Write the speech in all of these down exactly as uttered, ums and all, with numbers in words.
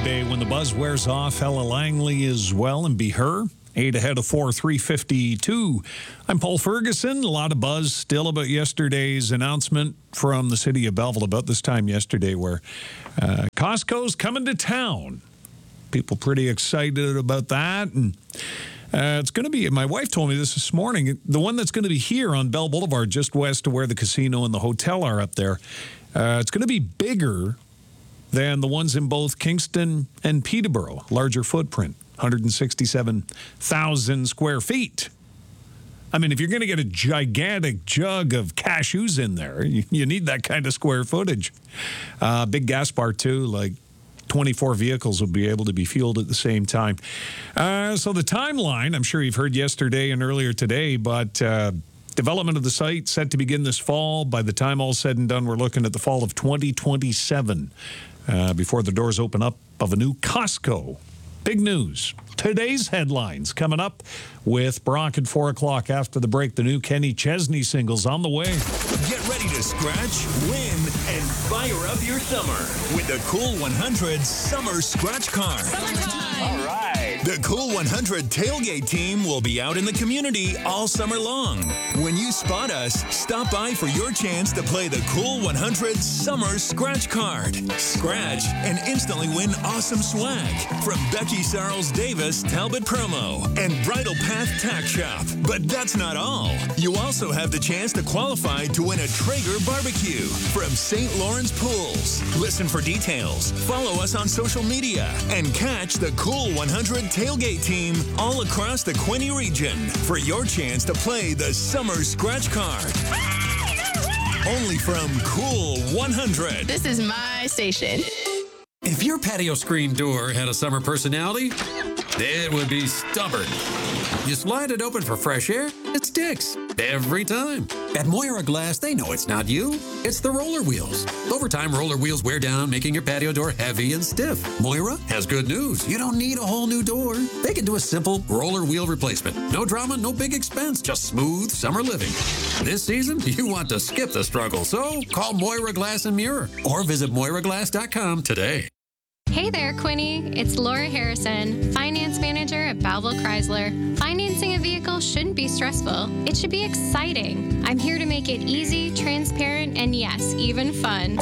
midday when the buzz wears off. Ella Langley is well and be her. Eight ahead of four, three fifty-two. I'm Paul Ferguson. A lot of buzz still about yesterday's announcement from the city of Belleville about this time yesterday where uh, Costco's coming to town. People pretty excited about that. And uh, it's going to be, my wife told me this this morning, the one that's going to be here on Bell Boulevard, just west of where the casino and the hotel are up there, uh, it's going to be bigger than the ones in both Kingston and Peterborough, larger footprint. one hundred sixty-seven thousand square feet. I mean, if you're going to get a gigantic jug of cashews in there, you, you need that kind of square footage. Uh, big gas bar, too, like twenty-four vehicles will be able to be fueled at the same time. Uh, so the timeline, I'm sure you've heard yesterday and earlier today, but uh, development of the site set to begin this fall. By the time all's said and done, we're looking at the fall of twenty twenty-seven uh, before the doors open up of a new Costco. Big news. Today's headlines coming up with Brock at four o'clock after the break. The new Kenny Chesney singles on the way. Get ready to scratch, win, and fire up your summer with the Cool one hundred Summer Scratch Card. Summertime. All right. The Cool one hundred tailgate team will be out in the community all summer long. When you spot us, stop by for your chance to play the Cool one hundred Summer Scratch Card. Scratch and instantly win awesome swag from Becky Sarles Davis Talbot Promo and Bridal Path Tack Shop. But that's not all. You also have the chance to qualify to win a Traeger barbecue from Saint Lawrence Pools. Listen for details, follow us on social media, and catch the Cool one hundred tailgate team all across the Quinte region for your chance to play the Summer Scratch Card. Only from Cool one hundred. This is my station. If your patio screen door had a summer personality, it would be stubborn. You slide it open for fresh air, it sticks. Every time. At Moira Glass, they know it's not you. It's the roller wheels. Over time, roller wheels wear down, making your patio door heavy and stiff. Moira has good news. You don't need a whole new door. They can do a simple roller wheel replacement. No drama, no big expense, just smooth summer living. This season, you want to skip the struggle, so call Moira Glass and Mirror or visit moira glass dot com today. Hey there, Quinte. It's Laura Harrison, Finance Manager at Belleville Chrysler. Financing a vehicle shouldn't be stressful. It should be exciting. I'm here to make it easy, transparent, and yes, even fun.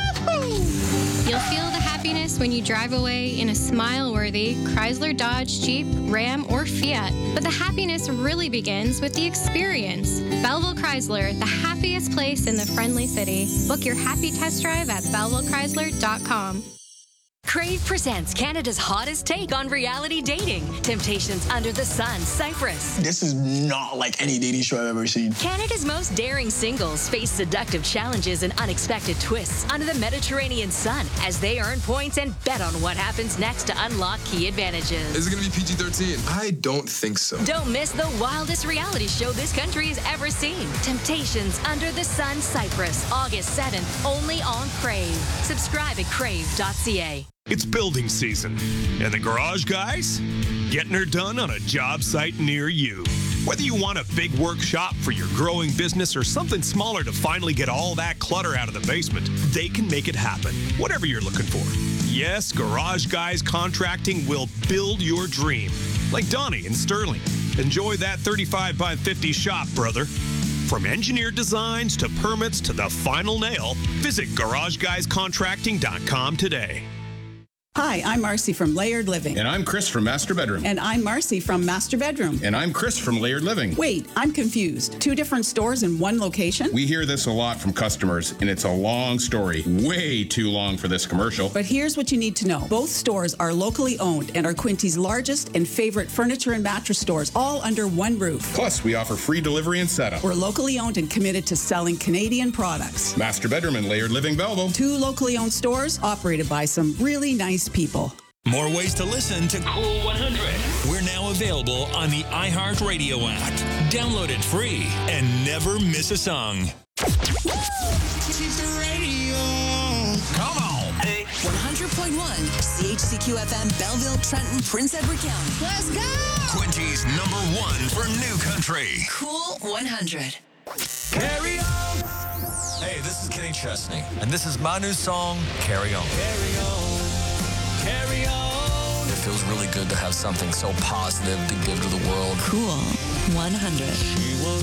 Woohoo! You'll feel the happiness when you drive away in a smile-worthy Chrysler, Dodge, Jeep, Ram, or Fiat. But the happiness really begins with the experience. Belleville Chrysler, the happiest place in the friendly city. Book your happy test drive at belleville chrysler dot com. Crave presents Canada's hottest take on reality dating. Temptations Under the Sun, Cyprus. This is not like any dating show I've ever seen. Canada's most daring singles face seductive challenges and unexpected twists under the Mediterranean sun as they earn points and bet on what happens next to unlock key advantages. Is it going to be P G thirteen? I don't think so. Don't miss the wildest reality show this country has ever seen. Temptations Under the Sun, Cyprus, August seventh, only on Crave. Subscribe at crave dot c a. It's building season, and the garage guys getting her done on a job site near you. Whether you want a big workshop for your growing business or something smaller to finally get all that clutter out of the basement, they can make it happen, whatever you're looking for. Yes, Garage Guys Contracting will build your dream. Like Donnie in Sterling. Enjoy that thirty-five by fifty shop, brother. From engineered designs to permits to the final nail, visit garage guys contracting dot com today. Hi, I'm Marcy from Layered Living. And I'm Chris from Master Bedroom. And I'm Marcy from Master Bedroom. And I'm Chris from Layered Living. Wait, I'm confused. Two different stores in one location? We hear this a lot from customers, and it's a long story. Way too long for this commercial. But here's what you need to know. Both stores are locally owned and are Quinte's largest and favorite furniture and mattress stores, all under one roof. Plus, we offer free delivery and setup. We're locally owned and committed to selling Canadian products. Master Bedroom and Layered Living Belleville. Two locally owned stores operated by some really nice people. More ways to listen to Cool one hundred. We're now available on the iHeartRadio app. Download it free and never miss a song. Come on. Hey. one hundred point one C H C Q F M, Belleville, Trenton, Prince Edward County. Let's go! Quinte's number one for new country. Cool one hundred. Carry on. Hey, this is Kenny Chesney, and this is my new song, Carry On. Carry on. Carry on. feels really good to have something so positive to give to the world. Cool one hundred.